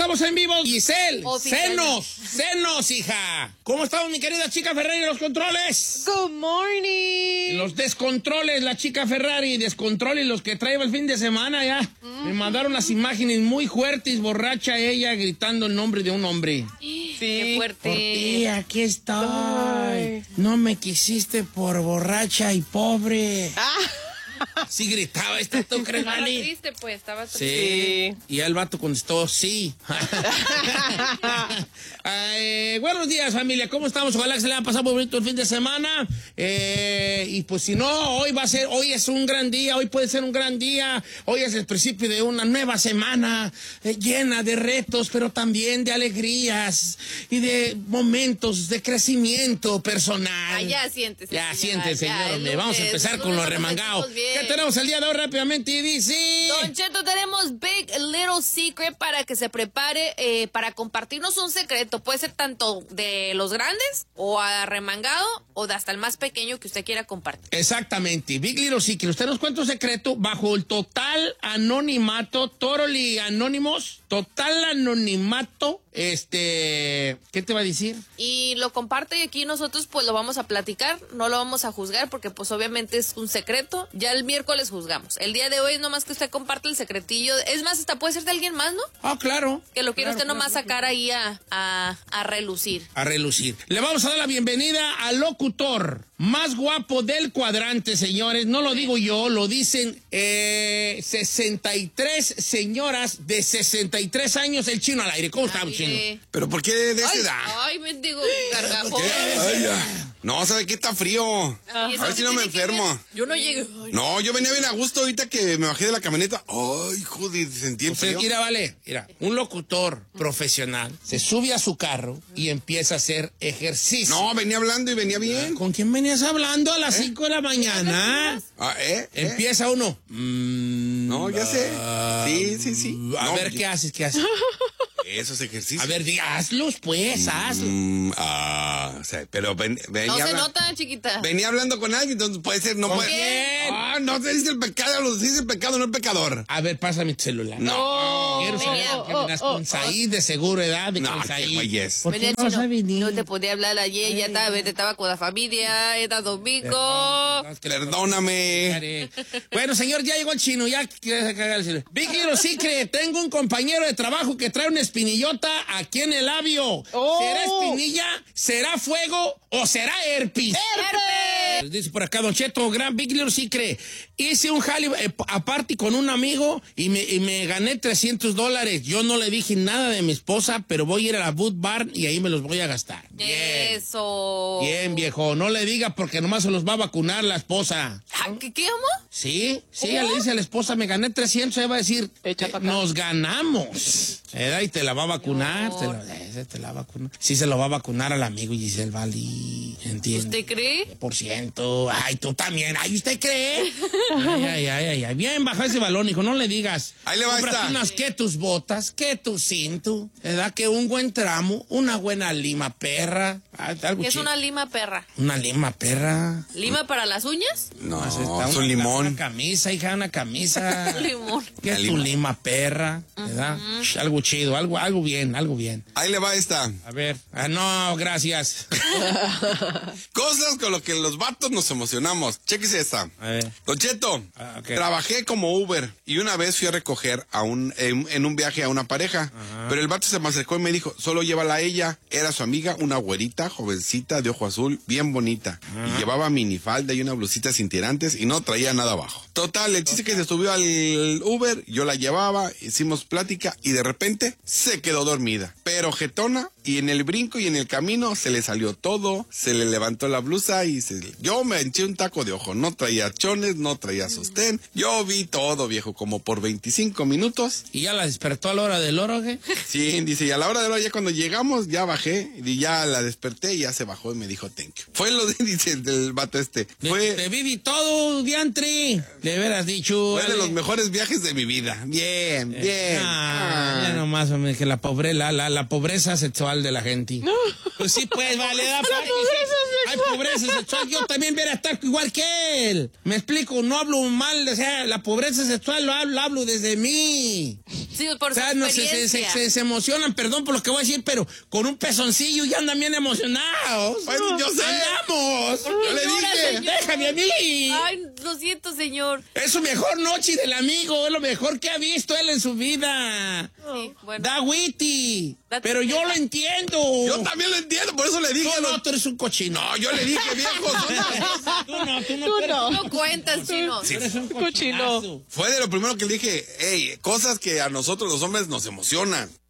estamos en vivo. Giselle, senos, hija. ¿Cómo estamos, mi querida chica Ferrari en los controles? Good morning. En los descontroles, la chica Ferrari, descontroles los que traía el fin de semana ya. Me mandaron las imágenes muy fuertes, borracha ella gritando el nombre de un hombre. Sí. Qué fuerte. Por ti, aquí estoy. Ay. No me quisiste por borracha y pobre. Sí gritaba esta, ¿tú crees, Estaba Vali? triste, pues, estaba Sí. triste. Y el vato contestó, sí. Buenos días, familia. ¿Cómo estamos? Ojalá que se le haya pasado muy bonito el fin de semana. Y pues si no, hoy es un gran día. Hoy puede ser un gran día. Hoy es el principio de una nueva semana llena de retos, pero también de alegrías y de momentos de crecimiento personal. Ya siéntese. Ya, señora, siéntese, ya, señor. el Vamos a lunes, empezar el con lo lunes nos remangado. sentimos bien. ¿Qué tenemos el día de hoy rápidamente? Y dice... Don Cheto, tenemos Big Little Secret para que se prepare para compartirnos un secreto. Puede ser tanto de los grandes o arremangado o de hasta el más pequeño que usted quiera compartir. Exactamente, Big Little Secret. Usted nos cuenta un secreto bajo el total anonimato, totally anónimos, total anonimato. ¿Qué te va a decir? Y lo comparte y aquí nosotros pues lo vamos a platicar, no lo vamos a juzgar porque pues obviamente es un secreto. Ya el miércoles juzgamos. El día de hoy es nomás que usted comparte el secretillo. Es más, hasta puede ser de alguien más, ¿no? Ah, claro. Que lo quiere Claro, usted nomás claro, sacar ahí a relucir. a relucir. Le vamos a dar la bienvenida al locutor más guapo del cuadrante, señores. No lo digo yo, lo dicen 63 señoras de 63 años, el chino al aire. ¿Cómo está, chino? ¿Pero por qué de esa Ay, edad? ay, mendigo gargajo. Ay, ya. No, ¿sabe qué? Está frío. A ver si no me enfermo. Yo no llegué. No, yo venía bien a gusto ahorita que me bajé de la camioneta. Ay, joder, sentí el Usted, frío. mira, un locutor profesional se sube a su carro y empieza a hacer ejercicio. No, venía hablando y venía bien. ¿Con quién venías hablando a las 5 de la mañana? Empieza uno. No, ya sé. Sí. A No, ver, ¿qué haces? Esos ejercicios. A ver, hazlos, pues, hazlos. O sea, pero venía No se hablando. nota, chiquita. Venía hablando con alguien, entonces puede ser, no ¿Con puede. quién? No se dice el pecado, se dice el pecado, no el pecador. A ver, pásame tu celular. No. Quiero saber que venías con Said de seguro, edad de No, con qué Said. güeyes. ¿Por qué Venía no vas a chino, venir? no te podía hablar ayer, ya estaba con la familia, era domingo. Perdóname. Bueno, señor, ya llegó el chino, ya quiere cagar el celular. Big Little Secret, tengo un compañero de trabajo que trae una espinillota aquí en el labio. ¿Será espinilla, será fuego o será herpes? ¡Herpes! Dice por acá Don Cheto, gran Big Little Secret. Hice un jale aparte con un amigo y me gané $300. Yo no le dije nada de mi esposa, pero voy a ir a la Boot Barn y ahí me los voy a gastar. Bien. Eso. Bien, viejo. No le diga porque nomás se los va a vacunar la esposa. ¿Qué amo? Sí, ella le dice a la esposa, me gané 300, ella va a decir, Echa pa' acá. nos ganamos. Y te la va a vacunar, te la va a vacunar. Sí se lo va a vacunar al amigo Giselle Valli, ¿entiende? ¿Usted cree? Por ciento. Ay, tú también. Ay, ¿usted cree? Ay. Bien, baja ese balón, hijo, no le digas. Ahí le va Cómprate esta. unas que tus botas, que tu cinto, ¿verdad? Que un buen tramo, una buena lima perra. Algo ¿Qué es chido. una lima perra? Una lima perra. ¿Lima para las uñas? No, Está es un limón. Una camisa, hija, una camisa. Limón. ¿Qué es La tu lima. lima perra? ¿Verdad? Algo chido, algo bien. Ahí le va esta. A ver. No, gracias. Cosas con lo que los vatos nos emocionamos. Chéquese esta. A ver. Don Cheto, Ok. trabajé como Uber y una vez fui a recoger en un viaje a una pareja. Pero el vato se me acercó y me dijo, solo llévala a ella. Era su amiga, una güerita, jovencita, de ojo azul, bien bonita. Y llevaba minifalda y una blusita sin tirantes y no traía nada abajo. Total, el chiste es que se subió al Uber, yo la llevaba, hicimos plática y de repente se quedó dormida. Pero jetona, y en el brinco y en el camino se le salió todo, se le levantó la blusa y yo me eché un taco de ojo. No traía chones, no traía sostén. Yo vi todo, viejo, como por 25 minutos. ¿Y ya la despertó a la hora del oro, qué? Sí, dice, y a la hora de la hora, ya cuando llegamos, ya bajé, y ya la desperté y ya se bajó y me dijo thank you. Fue lo de, dice, del vato este. Te Fue viví todo, diantri. Le hubieras dicho. de los mejores viajes de mi vida. Bien. Ya nomás, hombre, que la pobreza sexual de la gente. No. Pues sí, pues, vale, da para que sí. Hay pobreza sexual. Yo también voy a estar igual que él. Me explico, no hablo mal, o sea, la pobreza sexual lo hablo desde mí. Sí, por O su sea, no, experiencia. se emocionan, perdón por lo que voy a decir, pero con un pezoncillo ya andan bien emocionados. Pues, yo sé. ¡Andamos! Yo le dije. ¡Déjame a mí! Ay, lo siento, señor. Es su mejor noche del amigo, es lo mejor que ha visto él en su vida. Sí, bueno. Da witty, Da pero yo tristeza. lo entiendo. Yo también lo entiendo, por eso le dije. No, tú eres un cochino. No, yo le dije, viejo. Tú no. Tú no. No cuentas, chino. Tú eres un Cochino. cochinazo. Fue de lo primero que le dije, hey, cosas que a nosotros los hombres nos emocionan.